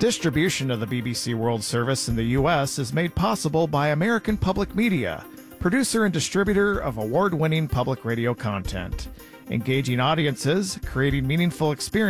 Distribution of the BBC World Service in the U.S. is made possible by American Public Media, producer and distributor of award-winning public radio content. Engaging audiences, creating meaningful experiences,